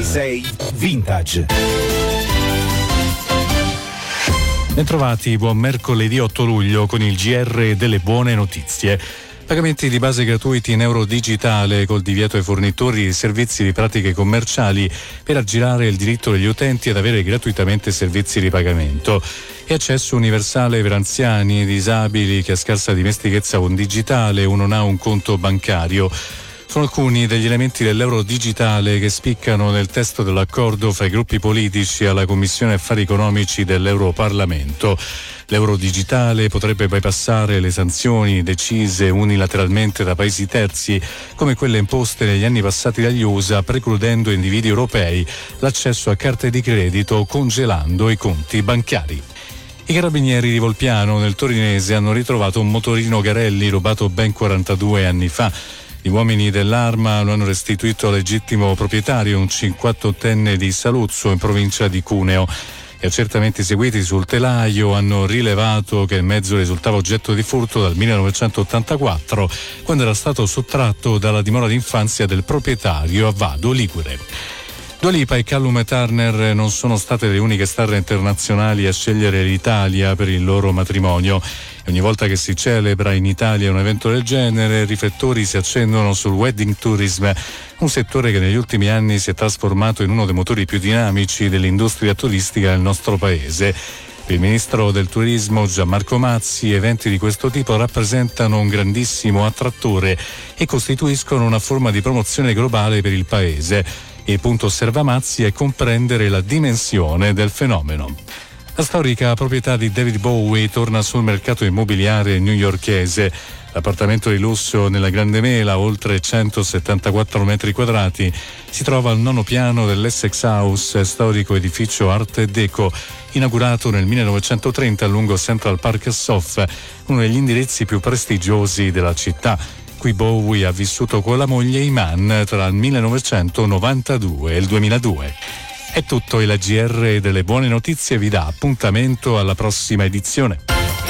6 Vintage. Bentrovati, buon mercoledì 8 luglio con il GR delle buone notizie. Pagamenti di base gratuiti in euro digitale col divieto ai fornitori di servizi di pratiche commerciali per aggirare il diritto degli utenti ad avere gratuitamente servizi di pagamento. E accesso universale per anziani e disabili che ha scarsa dimestichezza con digitale o non ha un conto bancario. Sono alcuni degli elementi dell'euro digitale che spiccano nel testo dell'accordo fra i gruppi politici alla Commissione Affari Economici dell'Europarlamento. L'euro digitale potrebbe bypassare le sanzioni decise unilateralmente da paesi terzi, come quelle imposte negli anni passati dagli USA, precludendo individui europei l'accesso a carte di credito, congelando i conti bancari. I carabinieri di Volpiano, nel torinese, hanno ritrovato un motorino Garelli rubato ben 42 anni fa. Gli uomini dell'Arma lo hanno restituito al legittimo proprietario, un 58enne di Saluzzo, in provincia di Cuneo. Gli accertamenti eseguiti sul telaio hanno rilevato che il mezzo risultava oggetto di furto dal 1984, quando era stato sottratto dalla dimora d'infanzia del proprietario a Vado Ligure. Dua Lipa e Callum Turner non sono state le uniche star internazionali a scegliere l'Italia per il loro matrimonio. E ogni volta che si celebra in Italia un evento del genere, riflettori si accendono sul wedding tourism, un settore che negli ultimi anni si è trasformato in uno dei motori più dinamici dell'industria turistica nel nostro paese. Per il ministro del turismo Gianmarco Mazzi, eventi di questo tipo rappresentano un grandissimo attrattore e costituiscono una forma di promozione globale per il paese. Il punto, osserva Mazzi, è comprendere la dimensione del fenomeno. La storica proprietà di David Bowie torna sul mercato immobiliare newyorkese. L'appartamento di lusso nella Grande Mela, oltre 174 metri quadrati, si trova al 9° piano dell'Essex House, storico edificio Art Deco, inaugurato nel 1930 lungo Central Park South, uno degli indirizzi più prestigiosi della città. Qui Bowie ha vissuto con la moglie Iman tra il 1992 e il 2002. È tutto, il GR delle buone notizie vi dà appuntamento alla prossima edizione.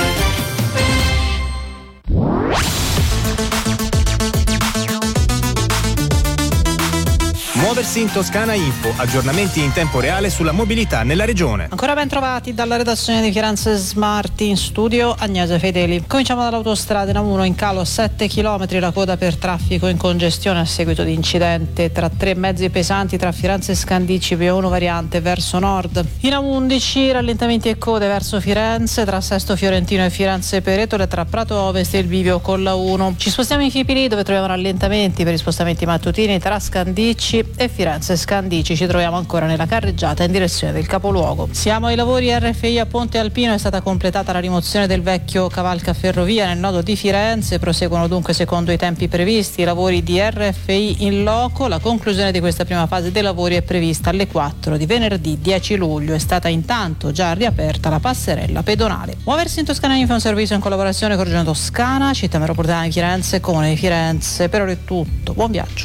Muoversi in Toscana Info, aggiornamenti in tempo reale sulla mobilità nella regione. Ancora ben trovati dalla redazione di Firenze Smart, in studio Agnese Fedeli. Cominciamo dall'autostrada A1, in calo 7 km, la coda per traffico in congestione a seguito di incidente tra tre mezzi pesanti tra Firenze e Scandicci, P1 variante verso nord. In A11 rallentamenti e code verso Firenze tra Sesto Fiorentino e Firenze Peretole, tra Prato Ovest e il bivio con la 1. Ci spostiamo in Fipili, dove troviamo rallentamenti per gli spostamenti mattutini tra Scandicci e Firenze Scandicci. Ci troviamo ancora nella carreggiata in direzione del capoluogo. Siamo ai lavori RFI a Ponte Alpino, è stata completata la rimozione del vecchio cavalca ferrovia nel nodo di Firenze, proseguono dunque secondo i tempi previsti i lavori di RFI in loco. La conclusione di questa prima fase dei lavori è prevista alle 4 di venerdì 10 luglio. È stata intanto già riaperta la passerella pedonale. Muoversi in Toscana Info è un servizio in collaborazione con Regione Toscana, Città Metropolitana di Firenze e Comune di Firenze. Per ora è tutto, buon viaggio.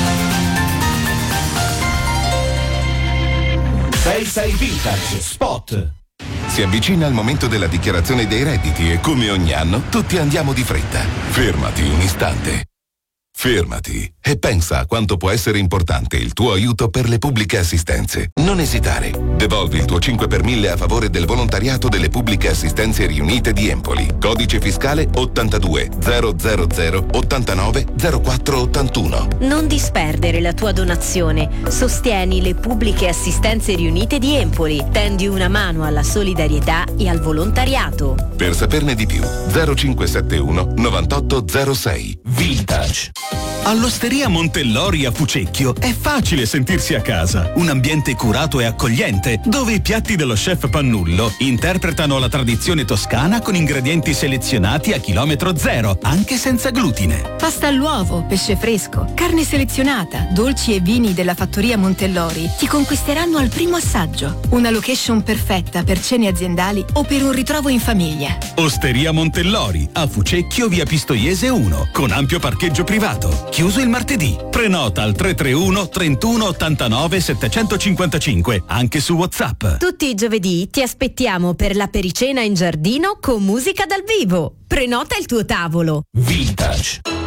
6 Vintage Spot. Si avvicina il momento della dichiarazione dei redditi e come ogni anno tutti andiamo di fretta. Fermati un istante. Fermati e pensa a quanto può essere importante il tuo aiuto per le pubbliche assistenze. Non esitare. Devolvi il tuo 5 per 1000 a favore del volontariato delle pubbliche assistenze riunite di Empoli. Codice fiscale 82 000 89 04 81. Non disperdere la tua donazione. Sostieni le pubbliche assistenze riunite di Empoli. Tendi una mano alla solidarietà e al volontariato. Per saperne di più 0571 9806. Vintage. All'Osteria Montellori a Fucecchio è facile sentirsi a casa. Un ambiente curato e accogliente, dove i piatti dello chef Pannullo interpretano la tradizione toscana con ingredienti selezionati a chilometro zero, anche senza glutine. Pasta all'uovo, pesce fresco, carne selezionata, dolci e vini della fattoria Montellori ti conquisteranno al primo assaggio. Una location perfetta per cene aziendali o per un ritrovo in famiglia. Osteria Montellori a Fucecchio, via Pistoiese 1, con ampio parcheggio privato. Chiuso il martedì. Prenota al 331 31 89 755, anche su WhatsApp. Tutti i giovedì ti aspettiamo per la pericena in giardino con musica dal vivo. Prenota il tuo tavolo. Vintage.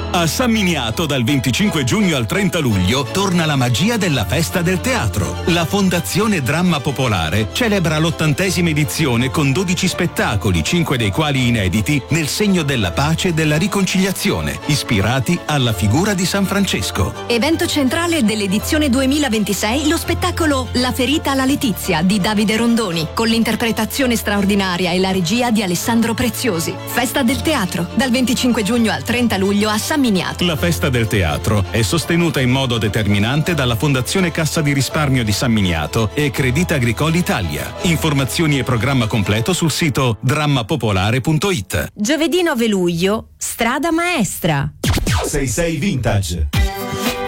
A San Miniato dal 25 giugno al 30 luglio torna la magia della Festa del Teatro. La Fondazione Dramma Popolare celebra l'80ª edizione con 12 spettacoli, 5 dei quali inediti, nel segno della pace e della riconciliazione, ispirati alla figura di San Francesco. Evento centrale dell'edizione 2026, lo spettacolo La ferita alla Letizia di Davide Rondoni, con l'interpretazione straordinaria e la regia di Alessandro Preziosi. Festa del Teatro, dal 25 giugno al 30 luglio a San Miniato. La Festa del Teatro è sostenuta in modo determinante dalla Fondazione Cassa di Risparmio di San Miniato e Crédit Agricole Italia. Informazioni e programma completo sul sito drammapopolare.it. Giovedì 9 luglio, Strada Maestra. 66 Vintage.